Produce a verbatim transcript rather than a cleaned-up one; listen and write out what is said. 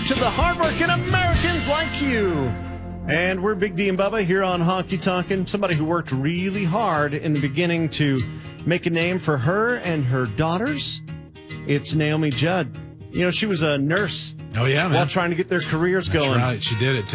to the hardworking Americans like you. And we're Big D and Bubba here on Honky Tonkin'. Somebody who worked really hard in the beginning to make a name for her and her daughters. It's Naomi Judd. You know, she was a nurse. Oh, yeah, man. While trying to get their careers That's going. right. She did it, too.